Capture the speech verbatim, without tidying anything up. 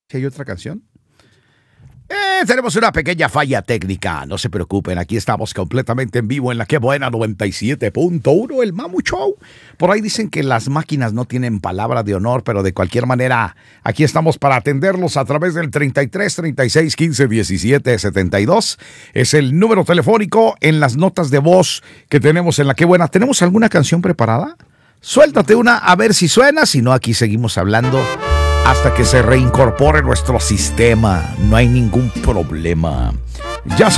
¿Si hay otra canción? Eh, tenemos una pequeña falla técnica, no se preocupen, aquí estamos completamente en vivo en la Que Buena noventa y siete punto uno, el Mamu Show. Por ahí dicen que las máquinas no tienen palabra de honor, pero de cualquier manera, aquí estamos para atenderlos a través del treinta y tres, treinta y seis, quince, diecisiete, setenta y dos. Es el número telefónico en las notas de voz que tenemos en la Que Buena. ¿Tenemos alguna canción preparada? Suéltate una a ver si suena, si no aquí seguimos hablando hasta que se reincorpore nuestro sistema. No hay ningún problema. Ya